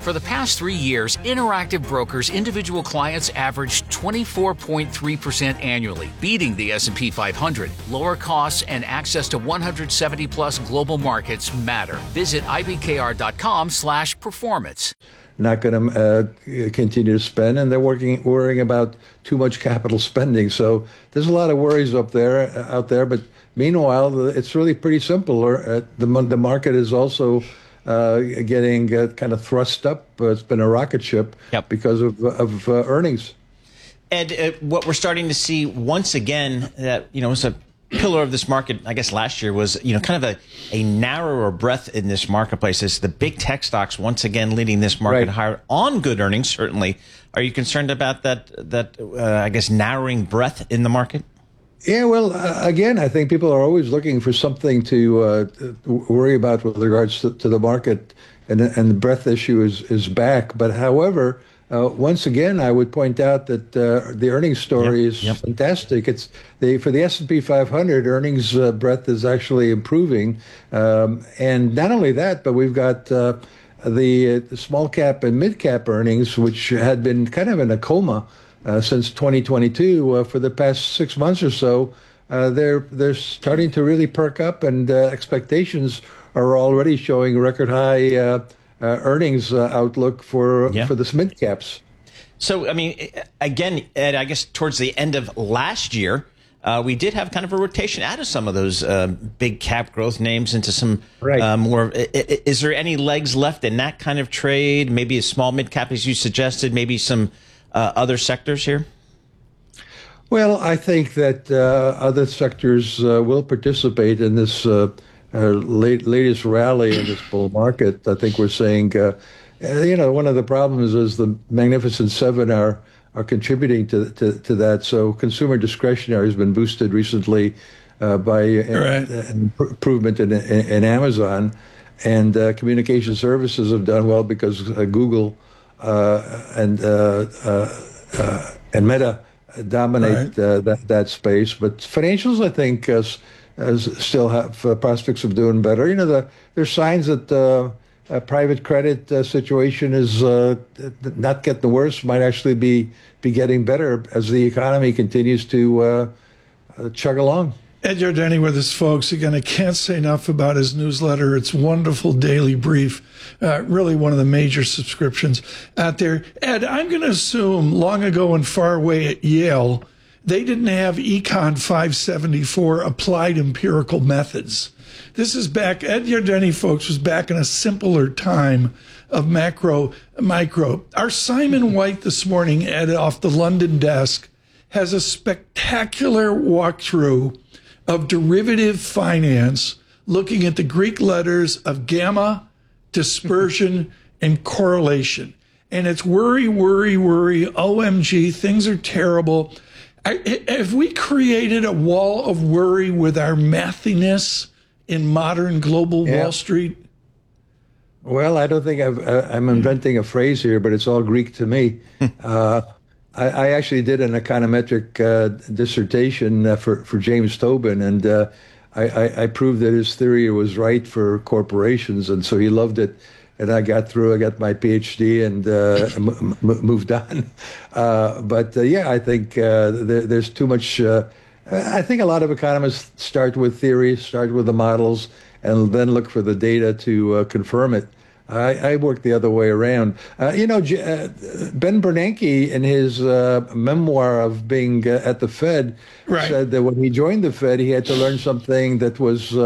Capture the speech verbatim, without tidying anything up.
For the past three years, Interactive Brokers individual clients averaged twenty-four point three percent annually, beating the S and P five hundred. Lower costs and access to one hundred seventy plus global markets matter. Visit I B K R dot com slash performance. Not going to uh, continue to spend, and they're working, worrying about too much capital spending. So there's a lot of worries up there, out there. But meanwhile, it's really pretty simple. Uh, the, the market is also uh, getting uh, kind of thrust up. Uh, it's been a rocket ship yep. because of, of uh, earnings. Ed, uh, what we're starting to see once again, that you know, was a pillar of this market, I guess last year, was you know kind of a, a narrower breadth in this marketplace. Is the big tech stocks once again leading this market right. higher on good earnings? Certainly, are you concerned about that? That uh, I guess narrowing breadth in the market. Yeah, well, uh, again, I think people are always looking for something to uh, worry about with regards to, to the market, and and the breadth issue is is back. But however. Uh, once again, I would point out that uh, the earnings story yep, is yep. fantastic. It's the for the S and P five hundred, earnings uh, breadth is actually improving, um, and not only that, but we've got uh, the, uh, the small cap and mid cap earnings, which had been kind of in a coma uh, since twenty twenty-two uh, for the past six months or so. Uh, they're they're starting to really perk up, and uh, expectations are already showing record high. Uh, Uh, earnings uh, outlook for yeah. for the mid caps. So, I mean, again, Ed, I guess towards the end of last year, uh, we did have kind of a rotation out of some of those uh, big cap growth names into some right. uh, more. Is there any legs left in that kind of trade? Maybe a small mid cap, as you suggested. Maybe some uh, other sectors here. Well, I think that uh, other sectors uh, will participate in this. Uh, Uh, late, latest rally in this bull market. I think we're saying, uh, you know, one of the problems is the Magnificent Seven are are contributing to to, to that. So consumer discretionary has been boosted recently uh, by right. an improvement in, in, in Amazon, and uh, communication services have done well because uh, Google uh, and uh, uh, uh, and Meta dominate right. uh, that that space. But financials, I think. Uh, As still have uh, prospects of doing better. You know, the, there's signs that uh, a private credit uh, situation is uh, not getting worse, might actually be be getting better as the economy continues to uh, uh, chug along. Ed Yardeni with us, folks. Again, I can't say enough about his newsletter. It's wonderful daily brief. Uh, really one of the major subscriptions out there. Ed, I'm going to assume long ago and far away at Yale, they didn't have Econ five seventy-four applied empirical methods. This is back, Ed Yardeni, folks, was back in a simpler time of macro, micro. Our Simon White this morning, Ed, off the London desk, has a spectacular walkthrough of derivative finance, looking at the Greek letters of gamma, dispersion, and correlation. And it's worry, worry, worry, O M G, things are terrible. I, have we created a wall of worry with our mathiness in modern global yeah. Wall Street? Well, I don't think I've, uh, I'm inventing a phrase here, but it's all Greek to me. uh, I, I actually did an econometric uh, dissertation uh, for, for James Tobin, and uh, I, I, I proved that his theory was right for corporations, and so he loved it. And I got through, I got my PhD and uh, m- m- moved on. Uh, but uh, yeah, I think uh, there, there's too much. Uh, I think a lot of economists start with theory, start with the models, and then look for the data to uh, confirm it. I, I work the other way around. Uh, you know, J- uh, Ben Bernanke, in his uh, memoir of being uh, at the Fed, right. said that when he joined the Fed, he had to learn something that was uh,